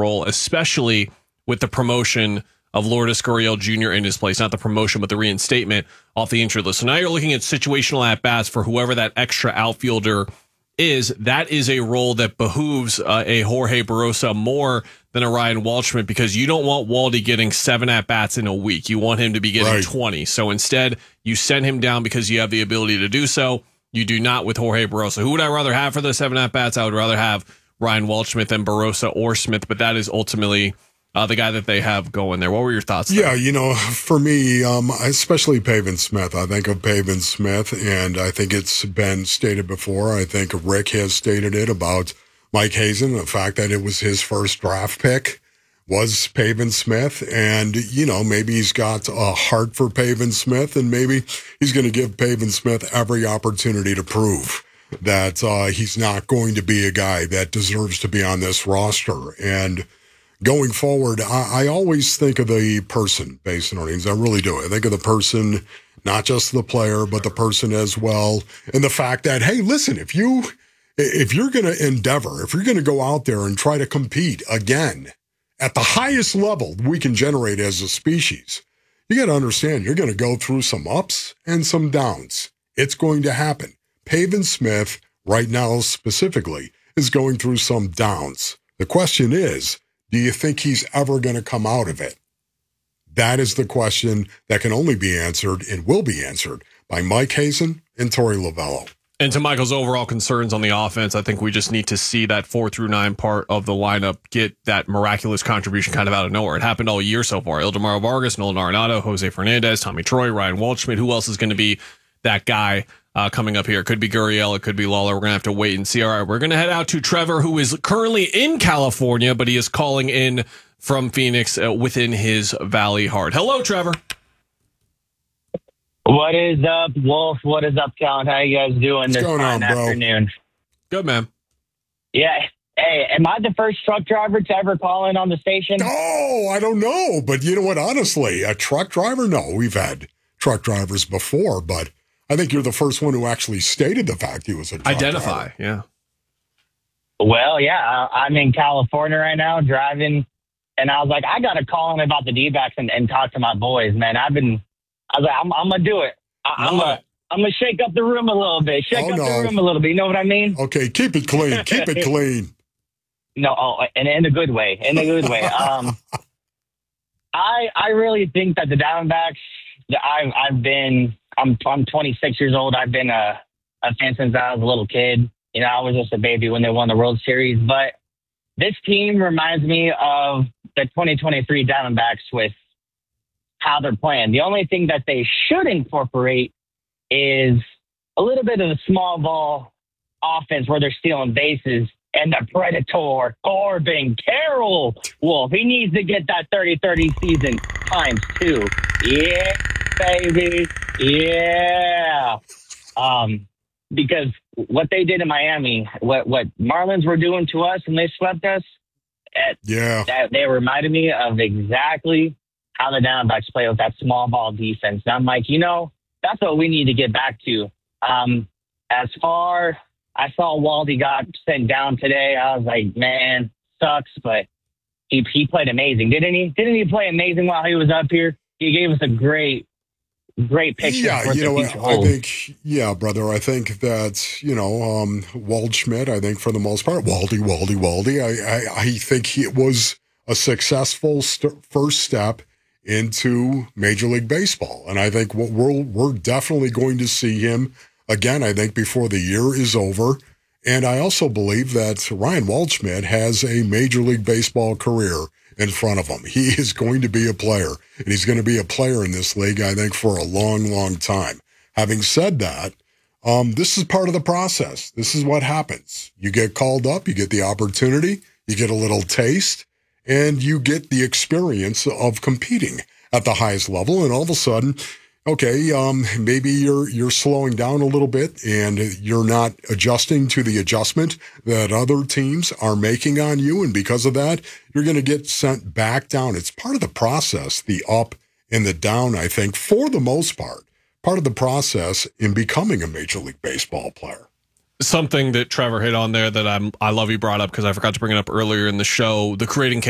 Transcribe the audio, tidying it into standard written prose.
role, especially with the promotion of Lourdes Gurriel Jr. in his place, not the promotion, but the reinstatement off the injured list. So now you're looking at situational at-bats for whoever that extra outfielder is. That is a role that behooves a Jorge Barrosa more than a Ryan Waldschmidt, because you don't want Waldy getting 7 at-bats in a week. You want him to be getting 20. So instead, you send him down because you have the ability to do so. You do not with Jorge Barrosa. Who would I rather have for the 7 at-bats? I would rather have Ryan Waldschmidt than Barrosa or Smith, but that is ultimately the guy that they have going there. What were your thoughts there? Yeah, for me, especially Pavin Smith, I think of Pavin Smith, and I think it's been stated before. I think Rick has stated it about Mike Hazen, the fact that it was his first draft pick was Pavin Smith, and, maybe he's got a heart for Pavin Smith, and maybe he's going to give Pavin Smith every opportunity to prove that he's not going to be a guy that deserves to be on this roster. And going forward, I always think of the person, Basin Earnings. I really do. I think of the person, not just the player, but the person as well. And the fact that, hey, listen, if you're going to endeavor, if you're going to go out there and try to compete again at the highest level we can generate as a species, you got to understand you're going to go through some ups and some downs. It's going to happen. Pavin Smith, right now specifically, is going through some downs. The question is, do you think he's ever going to come out of it? That is the question that can only be answered and will be answered by Mike Hazen and Torey Lovullo. And to Michael's overall concerns on the offense, I think we just need to see that 4 through 9 part of the lineup get that miraculous contribution kind of out of nowhere. It happened all year so far. Ildemaro Vargas, Nolan Arenado, Jose Fernandez, Tommy Troy, Ryan Waldschmidt. Who else is going to be that guy coming up here? It could be Gurriel, it could be Lawler. We're going to have to wait and see. All right, we're going to head out to Trevor, who is currently in California, but he is calling in from Phoenix within his Valley heart. Hello, Trevor. What is up, Wolf? What is up, Count? How you guys doing What's this going fine on, bro? afternoon? Good, man. Yeah. Hey, am I the first truck driver to ever call in on the station? Oh, I don't know. But you know what? Honestly, a truck driver? No, we've had truck drivers before, but I think you're the first one who actually stated the fact he was a truck driver. Yeah. Well, yeah, I'm in California right now driving, and I was like, I got to call in about the D-backs and talk to my boys, man. I was like, I'm going to do it. I'm going to shake up the room a little bit. The room a little bit. You know what I mean? Okay, keep it clean. Keep it clean. No, and in a good way. I really think that the Diamondbacks, I'm 26 years old. I've been a fan since I was a little kid. I was just a baby when they won the World Series. But this team reminds me of the 2023 Diamondbacks with how they're playing. The only thing that they should incorporate is a little bit of the small ball offense where they're stealing bases. And the Predator, Corbin Carroll, Wolf, he needs to get that 30-30 season times 2. Yeah, baby. Yeah. Because what they did in Miami, what Marlins were doing to us and they swept us, they reminded me of exactly how the Diamondbacks play with that small ball defense. And I'm like, that's what we need to get back to. I saw Waldy got sent down today. I was like, man, sucks, but he played amazing, didn't he? Didn't he play amazing while he was up here? He gave us a great picture. Yeah, you know what? I think, brother, I think that, Waldschmidt, I think for the most part, Waldy, I think it was a successful first step into Major League Baseball. And I think what we're definitely going to see him again, I think, before the year is over. And I also believe that Ryan Waldschmidt has a Major League Baseball career in front of him. He is going to be a player, and he's going to be a player in this league, I think, for a long, long time. Having said that, this is part of the process. This is what happens. You get called up, you get the opportunity, you get a little taste, and you get the experience of competing at the highest level, and all of a sudden, okay, maybe you're slowing down a little bit and you're not adjusting to the adjustment that other teams are making on you. And because of that, you're going to get sent back down. It's part of the process, the up and the down, I think, for the most part of the process in becoming a Major League Baseball player. Something that Trevor hit on there that I love you brought up because I forgot to bring it up earlier in the show, the creating